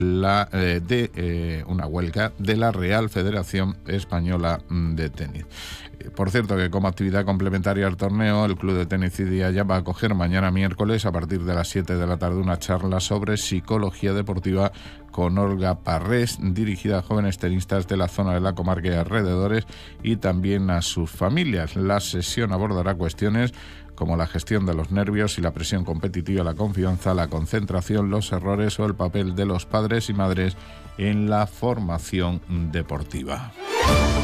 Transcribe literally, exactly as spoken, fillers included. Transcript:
la, eh, de eh, una huelga de la Real Federación Española de Tenis. Por cierto, que como actividad complementaria al torneo, el Club de Tenis Cidia ya va a acoger mañana miércoles a partir de las siete de la tarde una charla sobre psicología deportiva con Olga Parrés, dirigida a jóvenes tenistas de la zona de la comarca y alrededores y también a sus familias. La sesión abordará cuestiones como la gestión de los nervios y la presión competitiva, la confianza, la concentración, los errores o el papel de los padres y madres en la formación deportiva.